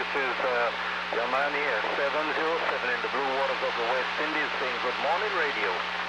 This is your man here, 707 in the blue waters of the West Indies, saying good morning radio.